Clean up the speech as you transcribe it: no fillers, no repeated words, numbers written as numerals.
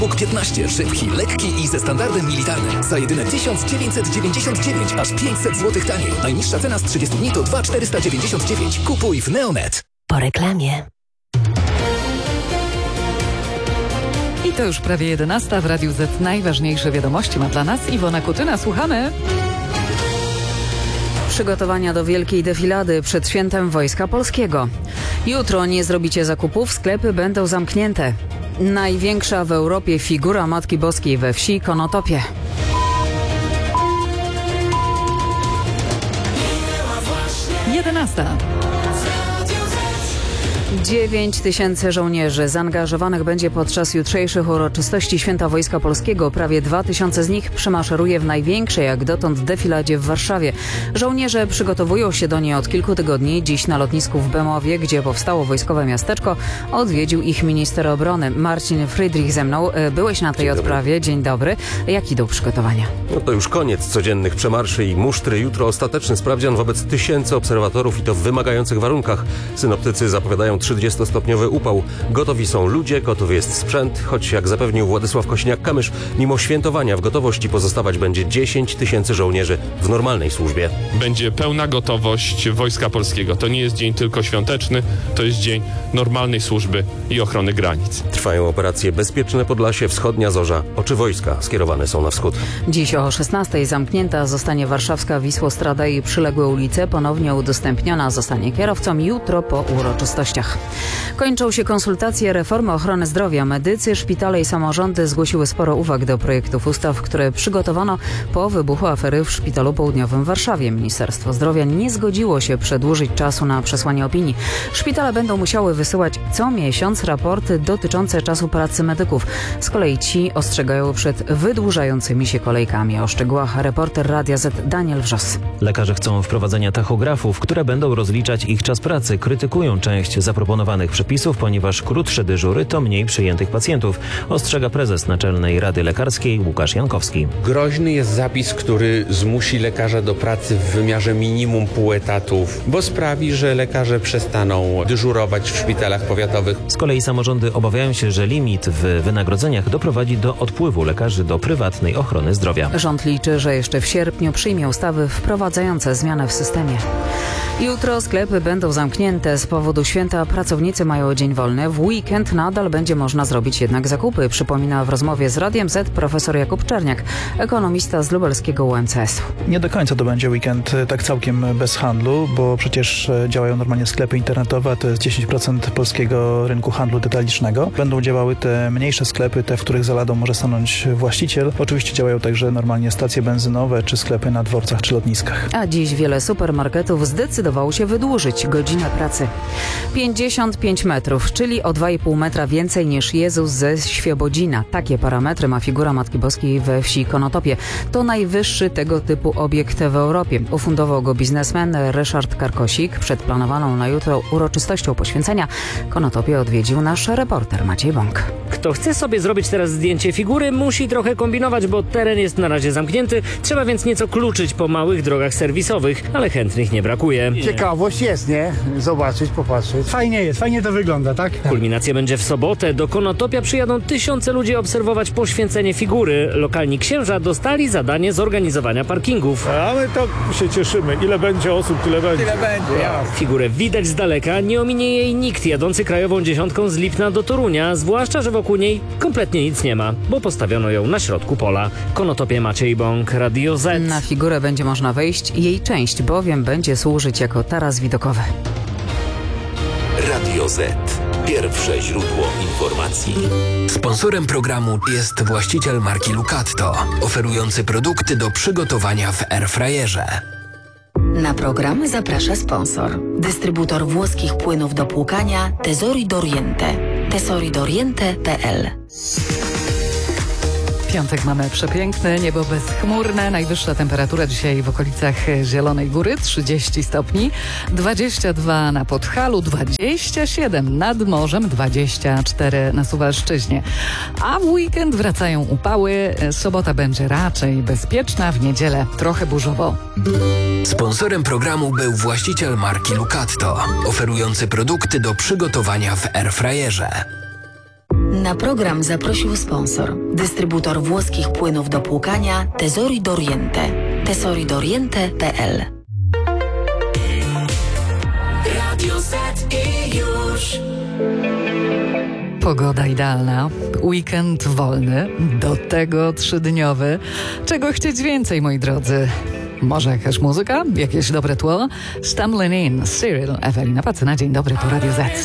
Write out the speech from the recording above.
Bóg 15, szybki, lekki i ze standardem militarnym. Za jedyne 1999, aż 500 zł taniej. Najniższa cena z 30 dni to 2,499. Kupuj w Neonet. Po reklamie. I to już prawie 11 w Radiu Z. Najważniejsze wiadomości ma dla nas Iwona Kutyna. Słuchamy. Przygotowania do wielkiej defilady przed świętem Wojska Polskiego. Jutro nie zrobicie zakupów, sklepy będą zamknięte. Największa w Europie figura Matki Boskiej we wsi Konotopie. Jedenasta. 9000 żołnierzy zaangażowanych będzie podczas jutrzejszych uroczystości Święta Wojska Polskiego. Prawie 2000 z nich przemaszeruje w największej jak dotąd defiladzie w Warszawie. Żołnierze przygotowują się do niej od kilku tygodni. Dziś na lotnisku w Bemowie, gdzie powstało wojskowe miasteczko, odwiedził ich minister obrony. Marcin Friedrich ze mną. Byłeś na tej odprawie. Dzień dobry. Jak idą przygotowania? No to już koniec codziennych przemarszy i musztry. Jutro ostateczny sprawdzian wobec tysięcy obserwatorów i to w wymagających warunkach. Synoptycy zapowiadają 30-stopniowy upał. Gotowi są ludzie, gotowy jest sprzęt, choć jak zapewnił Władysław Kosiniak-Kamysz, mimo świętowania w gotowości pozostawać będzie 10 000 żołnierzy w normalnej służbie. Będzie pełna gotowość Wojska Polskiego. To nie jest dzień tylko świąteczny, to jest dzień normalnej służby i ochrony granic. Trwają operacje Bezpieczne Podlasie, Wschodnia Zorza. Oczy wojska skierowane są na wschód. Dziś o 16:00 zamknięta zostanie warszawska Wisłostrada i przyległe ulice. Ponownie udostępniona zostanie kierowcom jutro po uroczystościach. Kończą się konsultacje reformy ochrony zdrowia. Medycy, szpitale i samorządy zgłosiły sporo uwag do projektów ustaw, które przygotowano po wybuchu afery w Szpitalu Południowym w Warszawie. Ministerstwo Zdrowia nie zgodziło się przedłużyć czasu na przesłanie opinii. Szpitale będą musiały wysyłać co miesiąc raporty dotyczące czasu pracy medyków. Z kolei ci ostrzegają przed wydłużającymi się kolejkami. O szczegółach reporter Radia Z Daniel Wrzos. Lekarze chcą wprowadzenia tachografów, które będą rozliczać ich czas pracy. Krytykują część zaproponowanych przepisów, ponieważ krótsze dyżury to mniej przyjętych pacjentów, ostrzega prezes Naczelnej Rady Lekarskiej Łukasz Jankowski. Groźny jest zapis, który zmusi lekarza do pracy w wymiarze minimum pół etatów, bo sprawi, że lekarze przestaną dyżurować w szpitalach powiatowych. Z kolei samorządy obawiają się, że limit w wynagrodzeniach doprowadzi do odpływu lekarzy do prywatnej ochrony zdrowia. Rząd liczy, że jeszcze w sierpniu przyjmie ustawy wprowadzające zmiany w systemie. Jutro sklepy będą zamknięte z powodu święta. Pracownicy mają dzień wolny. W weekend nadal będzie można zrobić jednak zakupy, przypomina w rozmowie z Radiem Z profesor Jakub Czerniak, ekonomista z lubelskiego UMCS-u. Nie do końca to będzie weekend tak całkiem bez handlu, bo przecież działają normalnie sklepy internetowe, to jest 10% polskiego rynku handlu detalicznego. Będą działały te mniejsze sklepy, te, w których za ladą może stanąć właściciel. Oczywiście działają także normalnie stacje benzynowe, czy sklepy na dworcach, czy lotniskach. A dziś wiele supermarketów zdecydowało się wydłużyć godzinę pracy. 55 metrów, czyli o 2,5 metra więcej niż Jezus ze Świebodzina. Takie parametry ma figura Matki Boskiej we wsi Konotopie. To najwyższy tego typu obiekt w Europie. Ufundował go biznesmen Ryszard Karkosik. Przed planowaną na jutro uroczystością poświęcenia Konotopie odwiedził nasz reporter Maciej Bąk. Kto chce sobie zrobić teraz zdjęcie figury, musi trochę kombinować, bo teren jest na razie zamknięty. Trzeba więc nieco kluczyć po małych drogach serwisowych, ale chętnych nie brakuje. Ciekawość jest, nie? Zobaczyć, popatrzeć. Fajnie jest, fajnie to wygląda, tak? Kulminacja będzie w sobotę. Do Konotopia przyjadą tysiące ludzi obserwować poświęcenie figury. Lokalni księża dostali zadanie zorganizowania parkingów. A my to się cieszymy. Ile będzie osób, tyle będzie. Tyle będzie, ja. Figurę widać z daleka, nie ominie jej nikt jadący krajową dziesiątką z Lipna do Torunia, zwłaszcza, że wokół niej kompletnie nic nie ma, bo postawiono ją na środku pola. Konotopie, Maciej Bąk, Radio Z. Na figurę będzie można wejść, jej część bowiem będzie służyć jako taras widokowy. Radio Z. Pierwsze źródło informacji. Sponsorem programu jest właściciel marki Lucatto, oferujący produkty do przygotowania w airfryerze. Na program zaprasza sponsor. Dystrybutor włoskich płynów do płukania Tesori d'Oriente. tesoridoriente.pl. Piątek mamy przepiękny, niebo bezchmurne, najwyższa temperatura dzisiaj w okolicach Zielonej Góry 30 stopni, 22 na Podhalu, 27 nad morzem, 24 na Suwalszczyźnie. A w weekend wracają upały, sobota będzie raczej bezpieczna, w niedzielę trochę burzowo. Sponsorem programu był właściciel marki Lucatto, oferujący produkty do przygotowania w airfryerze. Na program zaprosił sponsor. Dystrybutor włoskich płynów do płukania Tesori d'Oriente. tesoridoriente.pl. Radio Z i już. Pogoda idealna, weekend wolny, do tego 3-dniowy. Czego chcieć więcej, moi drodzy? Może jakaś muzyka? Jakieś dobre tło? Stumbling In, Cyril, Ewelina Pacyna. Dzień dobry, tu Radio Z.